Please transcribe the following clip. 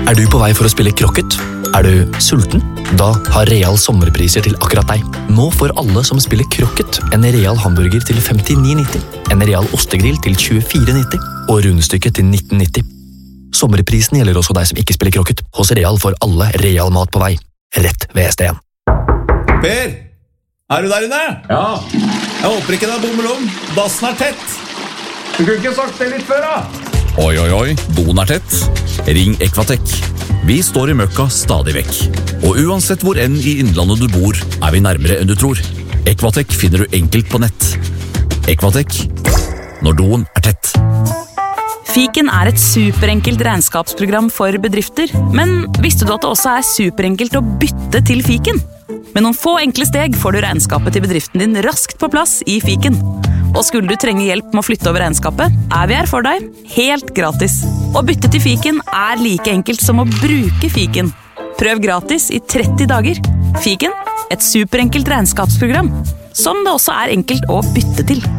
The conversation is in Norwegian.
Er du på vei for å spille krokket? Er du sulten? Da har Real sommerpriser til akkurat deg. Nå får alle som spiller krokket en Real hamburger til 59,90, en Real ostegrill til 24,90 og rundstykket til 19,90. Sommerprisen gjelder også deg som ikke spiller krokket. Hos Real får alle Real mat på vei. Rett ved ST1. Per, er du der inne? Ja. Jeg håper ikke det er bommelom. Dassen er tett. Du kunne ikke sagt det litt før, da. Oi, oi, oi, doen er tett. Ring Equatec. Vi står i møkka stadig vekk. Og uansett hvor enn i innlandet du bor, er vi nærmere enn du tror. Equatec finner du enkelt på nett. Equatec, når doen er tett. Fiken er et superenkelt regnskapsprogram for bedrifter, men visste du at det også er superenkelt å bytte til Fiken? Med noen få enkle steg får du regnskapet til bedriften din raskt på plass i Fiken. Og skulle du trenge hjelp med å flytte over regnskapet, er vi her for deg, helt gratis. Å bytte til Fiken er like enkelt som å bruke Fiken. Prøv gratis i 30 dager. Fiken, et superenkelt regnskapsprogram, som det også er enkelt å bytte til.